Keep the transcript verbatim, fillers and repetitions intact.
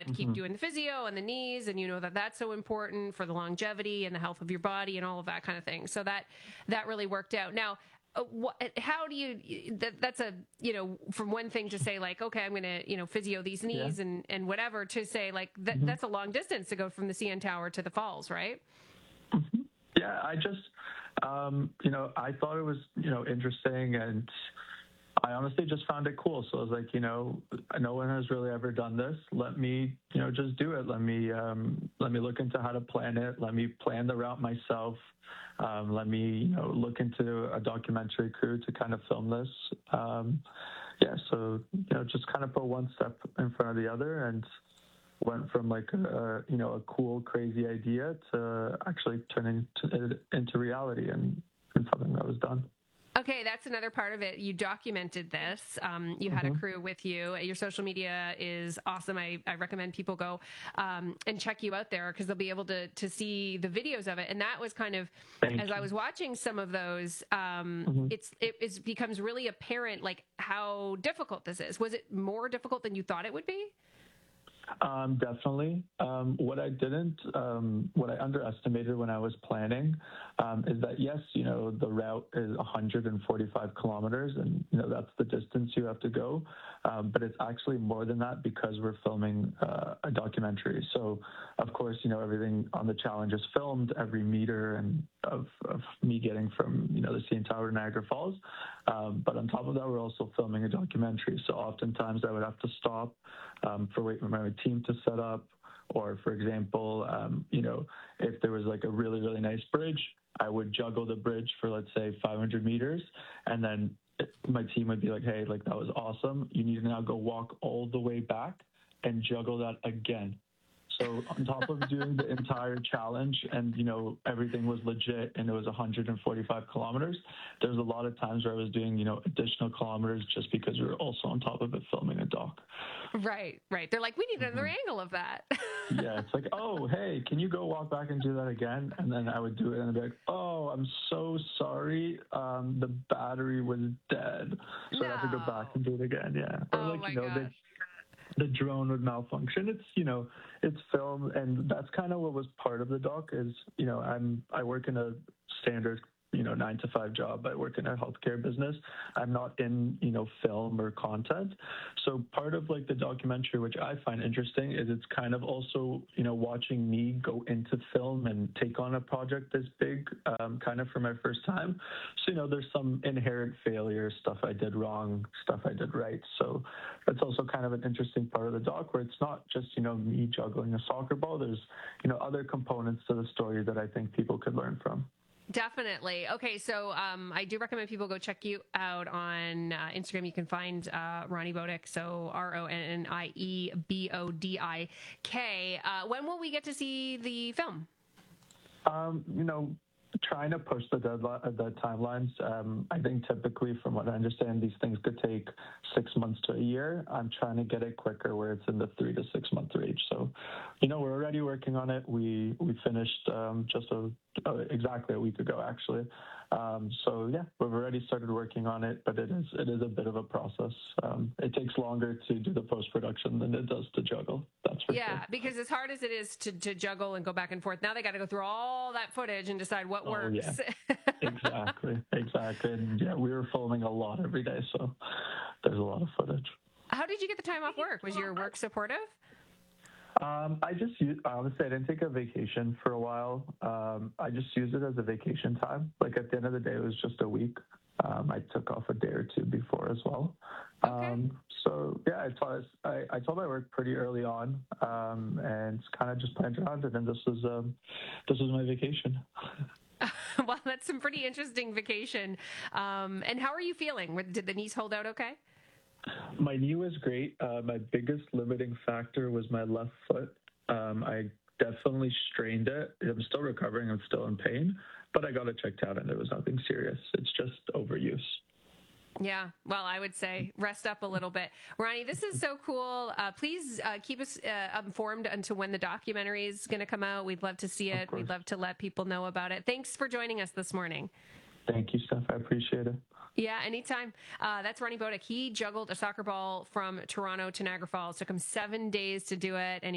to keep Mm-hmm. doing the physio and the knees, and you know that that's so important for the longevity and the health of your body and all of that kind of thing. So that that really worked out. Now, uh, what, how do you? That, that's a you know from one thing to say like, okay, I'm going to you know physio these knees Yeah. and and whatever, to say like that Mm-hmm. that's a long distance to go from the C N Tower to the falls, right? Mm-hmm. Yeah, I just, um, you know, I thought it was, you know, interesting, and I honestly just found it cool. So I was like, you know, no one has really ever done this. Let me, you know, just do it. Let me, um, let me look into how to plan it. Let me plan the route myself. Um, let me, you know, look into a documentary crew to kind of film this. Um, yeah, so, you know, just kind of put one step in front of the other, and went from like a, you know, a cool, crazy idea to actually turning it into reality and, and something that was done. Okay, that's another part of it. You documented this. Um, you had Mm-hmm. a crew with you. Your social media is awesome. I, I recommend people go um, and check you out there, because they'll be able to to see the videos of it. And that was kind of, Thank as you. I was watching some of those, um, Mm-hmm. it's it is, becomes really apparent like how difficult this is. Was it more difficult than you thought it would be? Um, definitely. Um, what I didn't, um, what I underestimated when I was planning, um, is that yes, you know, the route is one hundred forty-five kilometers, and you know that's the distance you have to go. Um, but it's actually more than that, because we're filming uh, a documentary. So, of course, you know everything on the challenge is filmed, every meter and of, of me getting from you know the C N Tower to Niagara Falls. Um, but on top of that, we're also filming a documentary. So oftentimes I would have to stop um, for wait for my team to set up, or for example, um, you know, if there was like a really, really nice bridge, I would juggle the bridge for, let's say, five hundred meters. And then my team would be like, hey, like that was awesome. You need to now go walk all the way back and juggle that again. So on top of doing the entire challenge, and, you know, everything was legit and it was one hundred forty-five kilometers, there was a lot of times where I was doing, you know, additional kilometers just because we were also on top of it filming a doc. Right, right. They're like, we need another Mhm. angle of that. Yeah, it's like, oh, hey, can you go walk back and do that again? And then I would do it and I'd be like, oh, I'm so sorry. Um, the battery was dead. So I have to go back No. and do it again. Yeah. Or Oh like, my you know, they gosh. the drone would malfunction. It's, you know, it's film, and that's kind of what was part of the doc is, you know, I'm, I work in a standard, you know, nine to five job. I work in a healthcare business. I'm not in, you know, film or content. So part of like the documentary, which I find interesting, is it's kind of also, you know, watching me go into film and take on a project this big, um, kind of for my first time. So, you know, there's some inherent failure, stuff I did wrong, stuff I did right. So that's also kind of an interesting part of the doc, where it's not just, you know, me juggling a soccer ball. There's, you know, other components to the story that I think people could learn from. Definitely. Okay, so um, I do recommend people go check you out on uh, Instagram. You can find uh, Ronnie Bodick, so R O N N I E B O D I K. Uh, when will we get to see the film? Um, you know, trying to push the deadline, the timelines. Um, I think typically, from what I understand, these things could take six months to a year. I'm trying to get it quicker, where it's in the three to six month range. So, you know, we're already working on it. We we finished um, just a, uh, exactly a week ago, actually. Um, so yeah, we've already started working on it, but it is it is a bit of a process. Um, it takes longer to do the post production than it does to juggle. That's for Yeah, sure. because as hard as it is to, to juggle and go back and forth, now they got to go through all that footage and decide what Oh yeah, works. exactly, exactly. And yeah, we were filming a lot every day, so there's a lot of footage. How did you get the time off work? Was your work supportive? Um, I just used, honestly, I didn't take a vacation for a while. Um, I just used it as a vacation time. Like at the end of the day, it was just a week. Um, I took off a day or two before as well. Okay. Um, so yeah, I told, I, I told my work pretty early on, um, and kind of just planned around it. And this was, um, this was my vacation. Well, that's some pretty interesting vacation. Um, and how are you feeling? Did the knees hold out okay? My knee was great. Uh, my biggest limiting factor was my left foot. Um, I definitely strained it. I'm still recovering. I'm still in pain, but I got it checked out and it was nothing serious. It's just overuse. Yeah, well, I would say rest up a little bit. Ronnie, this is so cool. Uh, please uh, keep us uh, informed until when the documentary is going to come out. We'd love to see it. We'd love to let people know about it. Thanks for joining us this morning. Thank you, Steph. I appreciate it. Yeah, anytime. Uh, that's Ronnie Bodick. He juggled a soccer ball from Toronto to Niagara Falls. Took him seven days to do it, and